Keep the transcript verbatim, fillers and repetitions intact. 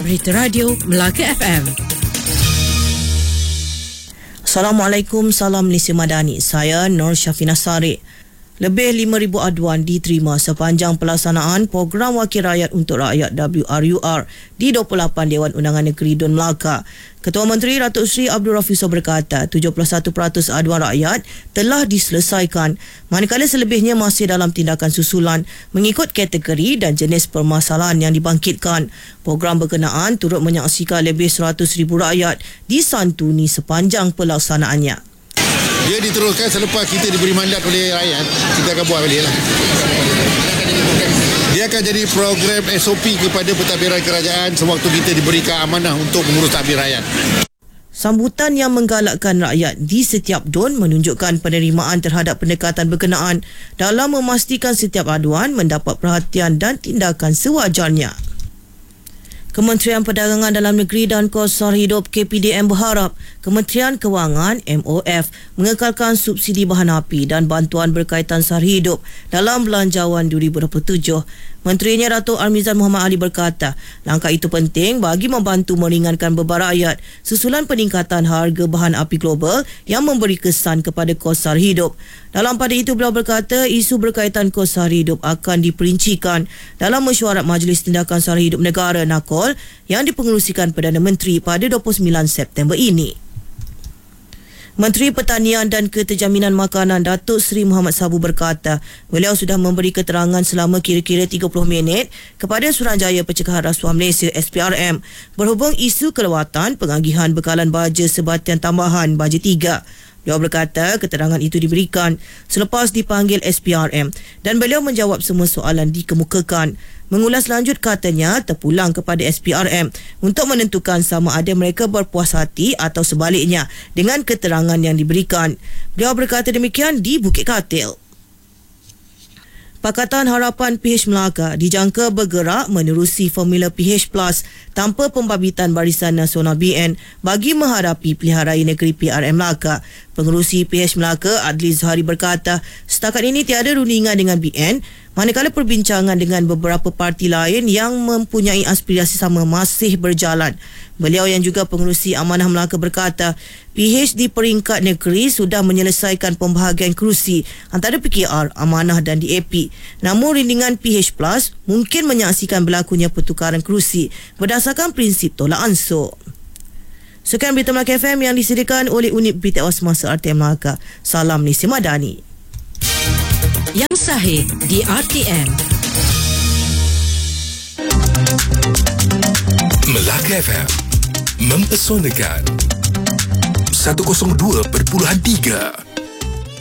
Berita Radio Melaka F M. Assalamualaikum, salam Malaysia Madani. Saya Nur Syafina Sari. Lebih lima ribu aduan diterima sepanjang pelaksanaan Program Wakil Rakyat untuk Rakyat W R U R di dua puluh lapan Dewan Undangan Negeri Dun Melaka. Ketua Menteri Datuk Seri Abdul Rafiq berkata tujuh puluh satu peratus aduan rakyat telah diselesaikan, manakala selebihnya masih dalam tindakan susulan mengikut kategori dan jenis permasalahan yang dibangkitkan. Program berkenaan turut menyaksikan lebih seratus ribu rakyat disantuni sepanjang pelaksanaannya. Dia diteruskan selepas kita diberi mandat oleh rakyat, kita akan buat balik lah. Dia akan jadi program S O P kepada pentadbiran kerajaan sewaktu kita diberikan amanah untuk mengurus tadbir rakyat. Sambutan yang menggalakkan rakyat di setiap D U N menunjukkan penerimaan terhadap pendekatan berkenaan dalam memastikan setiap aduan mendapat perhatian dan tindakan sewajarnya. Kementerian Perdagangan Dalam Negeri dan Kos Sara Hidup K P D M berharap Kementerian Kewangan M O F mengekalkan subsidi bahan api dan bantuan berkaitan sara hidup dalam belanjawan dua ribu dua puluh tujuh. Menterinya Datuk Armizan Muhammad Ali berkata, langkah itu penting bagi membantu meringankan beban rakyat susulan peningkatan harga bahan api global yang memberi kesan kepada kos sara hidup. Dalam pada itu, beliau berkata isu berkaitan kos sara hidup akan diperincikan dalam mesyuarat Majlis Tindakan Sara Hidup Negara N A K O L yang dipengerusikan Perdana Menteri pada dua puluh sembilan September ini. Menteri Pertanian dan Keterjaminan Makanan Datuk Seri Muhammad Sabu berkata, beliau sudah memberi keterangan selama kira-kira tiga puluh minit kepada Suruhanjaya Pencegahan Rasuah Malaysia S P R M berhubung isu kelewatan pengagihan bekalan baja sebatian tambahan baja tiga. Beliau berkata keterangan itu diberikan selepas dipanggil S P R M dan beliau menjawab semua soalan dikemukakan. Mengulas lanjut, katanya terpulang kepada S P R M untuk menentukan sama ada mereka berpuas hati atau sebaliknya dengan keterangan yang diberikan. Beliau berkata demikian di Bukit Katil. Pakatan Harapan P H Melaka dijangka bergerak menerusi Formula P H Plus tanpa pembabitan Barisan Nasional B N bagi menghadapi Pilihan Raya Negeri P R M Melaka. Pengerusi P H Melaka Adli Zahari berkata, setakat ini tiada rundingan dengan B N, manakala perbincangan dengan beberapa parti lain yang mempunyai aspirasi sama masih berjalan. Beliau yang juga pengerusi Amanah Melaka berkata, P H di peringkat negeri sudah menyelesaikan pembahagian kerusi antara P K R, Amanah dan D A P. Namun rindingan P H Plus mungkin menyaksikan berlakunya pertukaran kerusi berdasarkan prinsip tolak ansur. Sekian Berita Melaka F M yang disediakan oleh Unit Berita Awal Semasa R T M Melaka. Salam Malaysia Madani. Yang sahih di R T M. Melaka F M mempesonakan seratus dua perpuluhan tiga.